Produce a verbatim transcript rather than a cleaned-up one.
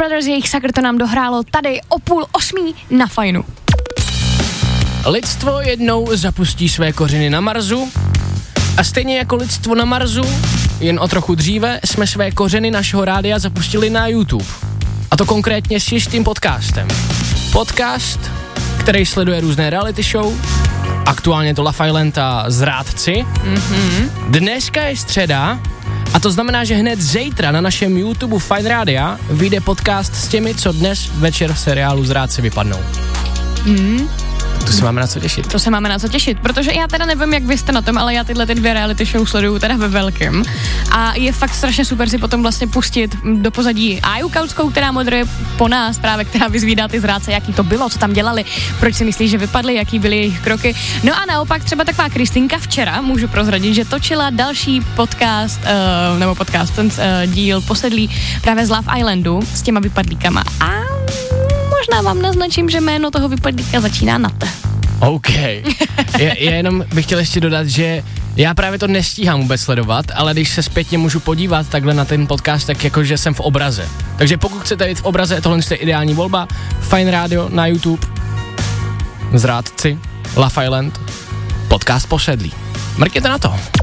Brothers, jejich Sakr, to nám dohrálo tady o půl osmí na Fajnu. Lidstvo jednou zapustí své kořeny na Marsu a stejně jako lidstvo na Marsu, jen o trochu dříve, jsme své kořeny našeho rádia zapustili na YouTube. A to konkrétně s čistým podcastem. Podcast, který sleduje různé reality show, aktuálně to Love Island a Zrádci. Mm-hmm. Dneska je středa a to znamená, že hned zítra na našem YouTube Fine Rádia vyjde podcast s těmi, co dnes večer v seriálu Zrádci vypadnou. Mm. To se máme na co těšit. To se máme na co těšit, protože já teda nevím, jak vy jste na tom, ale já tyhle ty dvě reality show sleduju teda ve velkém. A je fakt strašně super si potom vlastně pustit do pozadí Aju Kautskou, která moderuje po nás, právě která vyzvídá ty Zrádce, jaký to bylo, co tam dělali, proč si myslíš, že vypadly, jaký byly jejich kroky. No a naopak třeba taková Kristýnka včera, můžu prozradit, že točila další podcast, uh, nebo podcast, ten uh, díl posedlý právě z Love Islandu s těma vypadlíkama. A možná vám naznačím, že jméno toho vypadlíka začíná na T. OK. Je, je jenom bych chtěl ještě dodat, že já právě to nestíhám vůbec sledovat, ale když se zpětně můžu podívat takhle na ten podcast, tak jakože jsem v obraze. Takže pokud chcete jít v obraze, tohle je ideální volba. Fine Radio na YouTube, Zrádci, Love Island, podcast Posedlí. Mrkněte na to.